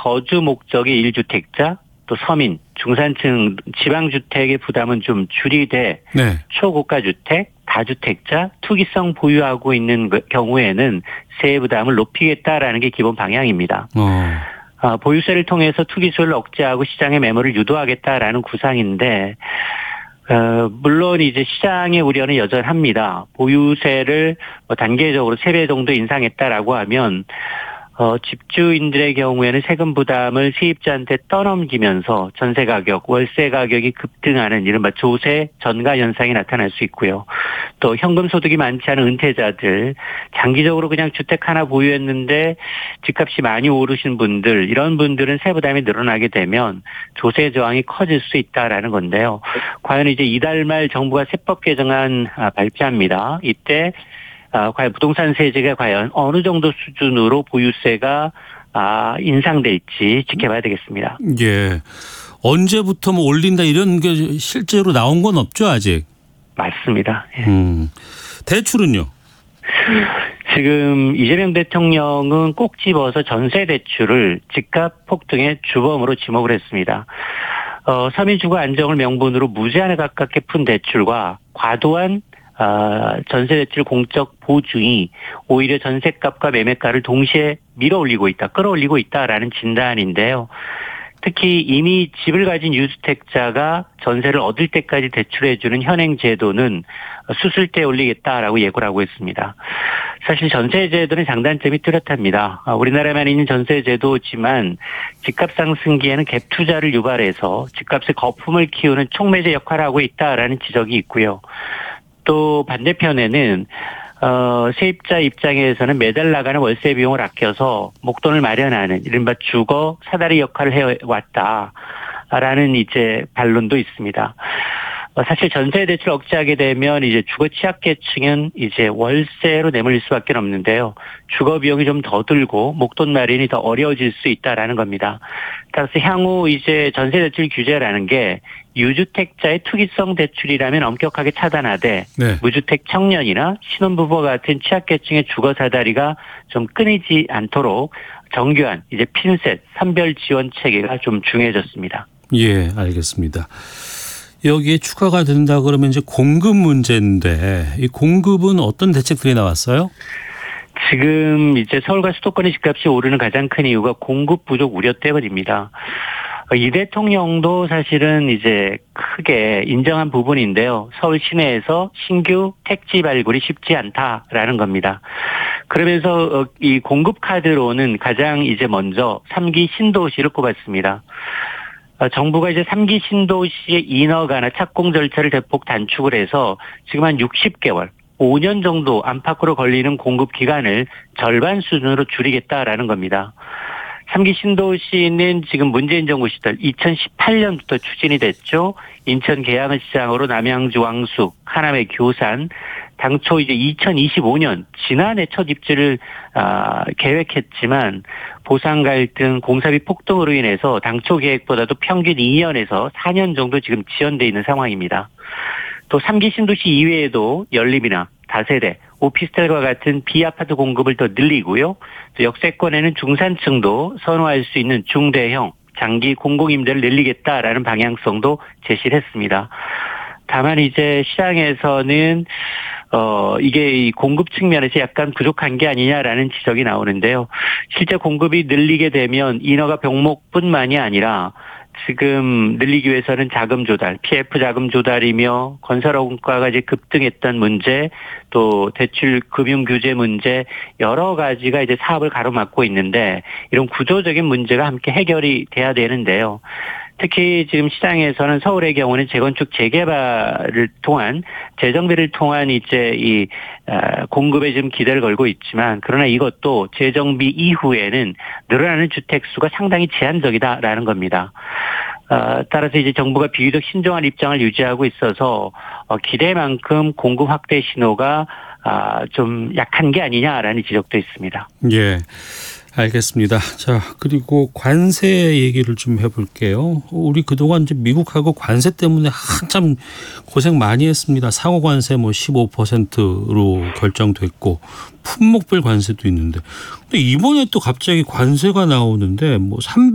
거주 목적의 1주택자, 또 서민, 중산층, 지방주택의 부담은 좀 줄이되 네. 초고가 주택, 다주택자, 투기성 보유하고 있는 경우에는 세액 부담을 높이겠다라는 게 기본 방향입니다. 보유세를 통해서 투기수요를 억제하고 시장의 매물을 유도하겠다라는 구상인데, 물론 이제 시장의 우려는 여전합니다. 보유세를 단계적으로 3배 정도 인상했다라고 하면 집주인들의 경우에는 세금 부담을 세입자한테 떠넘기면서 전세 가격, 월세 가격이 급등하는 이른바 조세 전가 현상이 나타날 수 있고요. 또 현금 소득이 많지 않은 은퇴자들, 장기적으로 그냥 주택 하나 보유했는데 집값이 많이 오르신 분들, 이런 분들은 세 부담이 늘어나게 되면 조세 저항이 커질 수 있다라는 건데요. 과연 이제 이달 말 정부가 세법 개정안 발표합니다. 이때 과연 부동산 세제가 과연 어느 정도 수준으로 보유세가 인상될지 지켜봐야 되겠습니다. 예. 언제부터 뭐 올린다 이런 게 실제로 나온 건 없죠, 아직? 맞습니다. 예. 대출은요? 지금 이재명 대통령은 꼭 집어서 전세 대출을 집값 폭등의 주범으로 지목을 했습니다. 서민 주거 안정을 명분으로 무제한에 가깝게 푼 대출과 과도한 전세 대출 공적 보증이 오히려 전세값과 매매가를 동시에 끌어올리고 있다라는 진단인데요. 특히 이미 집을 가진 유주택자가 전세를 얻을 때까지 대출해주는 현행 제도는 수술때 올리겠다라고 예고를 하고 있습니다. 사실 전세 제도는 장단점이 뚜렷합니다. 우리나라에만 있는 전세 제도지만 집값 상승기에는 갭 투자를 유발해서 집값의 거품을 키우는 촉매제 역할을 하고 있다라는 지적이 있고요. 또 반대편에는 세입자 입장에서는 매달 나가는 월세 비용을 아껴서 목돈을 마련하는 이른바 주거 사다리 역할을 해왔다라는 이제 반론도 있습니다. 사실 전세 대출 억제하게 되면 이제 주거 취약계층은 이제 월세로 내몰릴 수밖에 없는데요. 주거 비용이 좀 더 들고 목돈 마련이 더 어려워질 수 있다라는 겁니다. 따라서 향후 이제 전세 대출 규제라는 게 유주택자의 투기성 대출이라면 엄격하게 차단하되 네. 무주택 청년이나 신혼부부 같은 취약계층의 주거 사다리가 좀 끊이지 않도록 정교한 이제 핀셋 선별 지원 체계가 좀 중요해졌습니다. 예, 알겠습니다. 여기에 추가가 된다 그러면 이제 공급 문제인데 이 공급은 어떤 대책들이 나왔어요? 지금 이제 서울과 수도권의 집값이 오르는 가장 큰 이유가 공급 부족 우려 때문입니다. 이 대통령도 사실은 이제 크게 인정한 부분인데요. 서울 시내에서 신규 택지 발굴이 쉽지 않다라는 겁니다. 그러면서 이 공급 카드로는 가장 이제 먼저 3기 신도시를 꼽았습니다. 정부가 이제 3기 신도시의 인허가나 착공 절차를 대폭 단축을 해서 지금 한 60개월, 5년 정도 안팎으로 걸리는 공급 기간을 절반 수준으로 줄이겠다라는 겁니다. 3기 신도시는 지금 문재인 정부 시절 2018년부터 추진이 됐죠. 인천 계양을 시장으로 남양주 왕숙, 하남의 교산, 당초 이제 2025년 지난해 첫 입주를 계획했지만 보상 갈등, 공사비 폭등으로 인해서 당초 계획보다도 평균 2년에서 4년 정도 지금 지연돼 있는 상황입니다. 또 3기 신도시 이외에도 연립이나 다세대, 오피스텔과 같은 비아파트 공급을 더 늘리고요. 또 역세권에는 중산층도 선호할 수 있는 중대형 장기 공공임대를 늘리겠다라는 방향성도 제시를 했습니다. 다만 이제 시장에서는 이게 이 공급 측면에서 약간 부족한 게 아니냐라는 지적이 나오는데요. 실제 공급이 늘리게 되면 인허가 병목뿐만이 아니라 지금 늘리기 위해서는 자금 조달, PF 자금 조달이며 건설원가가 이제 급등했던 문제, 또 대출 금융 규제 문제 여러 가지가 이제 사업을 가로막고 있는데 이런 구조적인 문제가 함께 해결이 돼야 되는데요. 특히 지금 시장에서는 서울의 경우는 재건축 재개발을 통한 재정비를 통한 이제 이 공급에 좀 기대를 걸고 있지만 그러나 이것도 재정비 이후에는 늘어나는 주택 수가 상당히 제한적이다라는 겁니다. 따라서 이제 정부가 비교적 신중한 입장을 유지하고 있어서 기대만큼 공급 확대 신호가 좀 약한 게 아니냐라는 지적도 있습니다. 예. 알겠습니다. 자, 그리고 관세 얘기를 좀 해볼게요. 우리 그동안 이제 미국하고 관세 때문에 한참 고생 많이 했습니다. 상호 관세 뭐 15%로 결정됐고 품목별 관세도 있는데 근데 이번에 또 갑자기 관세가 나오는데 뭐